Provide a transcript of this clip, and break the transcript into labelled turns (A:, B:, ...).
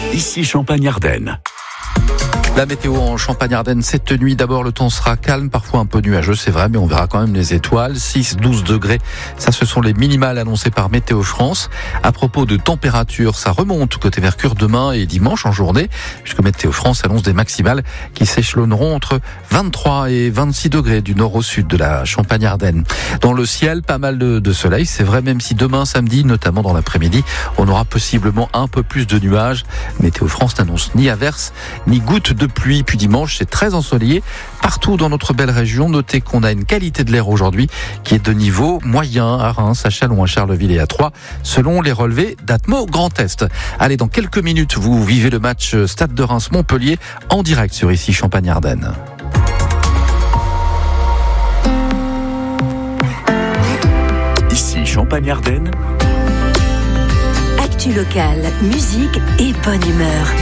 A: Ici Champagne-Ardenne.
B: La météo en Champagne-Ardenne cette nuit, d'abord le temps sera calme, parfois un peu nuageux, c'est vrai, mais on verra quand même les étoiles. 6-12 degrés, ça ce sont les minimales annoncées par Météo France. À propos de température, ça remonte côté Mercure demain et dimanche en journée, puisque Météo France annonce des maximales qui s'échelonneront entre 23 et 26 degrés du nord au sud de la Champagne-Ardenne. Dans le ciel, pas mal de soleil, c'est vrai, même si demain samedi, notamment dans l'après-midi, on aura possiblement un peu plus de nuages. Météo France n'annonce ni averse, ni gouttes de pluie. Puis dimanche, c'est très ensoleillé partout dans notre belle région. Notez qu'on a une qualité de l'air aujourd'hui qui est de niveau moyen à Reims, à Châlons, à Charleville et à Troyes, selon les relevés d'Atmo Grand Est. Allez, dans quelques minutes, vous vivez le match Stade de Reims-Montpellier en direct sur Ici Champagne-Ardenne.
A: Ici Champagne-Ardenne.
C: Actu locale, musique et bonne humeur.